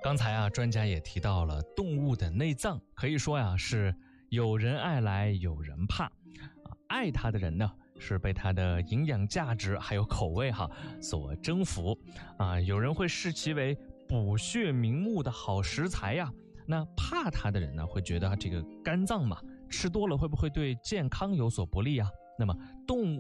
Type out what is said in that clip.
刚才啊，专家也提到了动物的内脏，可以说呀是有人爱来有人怕啊。爱它的人呢，是被它的营养价值还有口味所征服啊。有人会视其为补血明目的好食材呀。那怕它的人呢，会觉得这个肝脏嘛，吃多了会不会对健康有所不利啊？那么动